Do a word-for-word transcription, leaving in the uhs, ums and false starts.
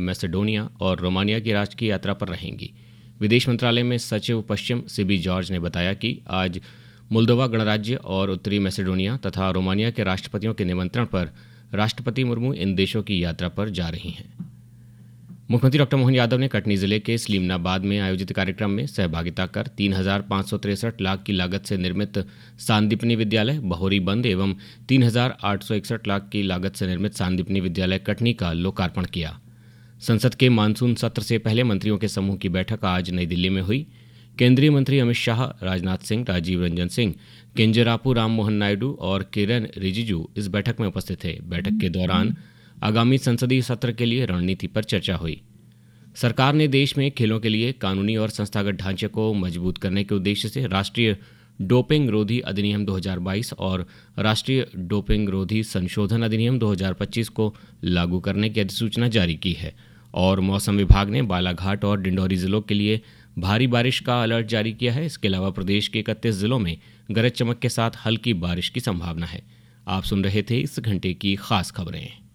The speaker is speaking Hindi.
मैसेडोनिया और रोमानिया की राष्ट्रीय यात्रा पर रहेंगी। विदेश मंत्रालय में सचिव पश्चिम सिबी जॉर्ज ने बताया कि आज मोल्दोवा गणराज्य और उत्तरी मैसेडोनिया तथा रोमानिया के राष्ट्रपतियों के निमंत्रण पर राष्ट्रपति मुर्मू इन देशों की यात्रा पर जा रही हैं। मुख्यमंत्री डॉक्टर मोहन यादव ने कटनी जिले के सलीमनाबाद में आयोजित कार्यक्रम में सहभागिता कर तीन हजार पाँच सौ तिरसठ लाख की लागत से निर्मित सांदीपनी विद्यालय बहोरी बंद एवं तीन हजार आठ सौ इकसठ लाख की लागत से निर्मित सांदीपनी विद्यालय कटनी का लोकार्पण किया। संसद के मानसून सत्र से पहले मंत्रियों के समूह की बैठक आज नई दिल्ली में हुई। केंद्रीय मंत्री अमित शाह, राजनाथ सिंह, राजीव रंजन सिंह, किंजरापू राम मोहन नायडू और किरेन रिजिजू इस बैठक में उपस्थित थे। बैठक के दौरान आगामी संसदीय सत्र के लिए रणनीति पर चर्चा हुई। सरकार ने देश में खेलों के लिए कानूनी और संस्थागत ढांचे को मजबूत करने के उद्देश्य से राष्ट्रीय डोपिंग रोधी अधिनियम दो हज़ार बाईस और राष्ट्रीय डोपिंग रोधी संशोधन अधिनियम दो हज़ार पच्चीस को लागू करने की अधिसूचना जारी की है और मौसम विभाग ने बालाघाट और डिंडौरी जिलों के लिए भारी बारिश का अलर्ट जारी किया है। इसके अलावा प्रदेश के इकतीस जिलों में गरज चमक के साथ हल्की बारिश की संभावना है। आप सुन रहे थे इस घंटे की खास खबरें।